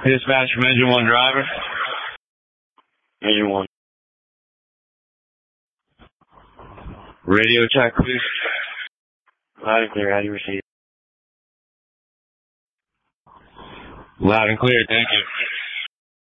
Dispatch from Engine 1 driver. Engine 1. Radio check, please. Loud and clear. How do you receive? Loud and clear, thank you.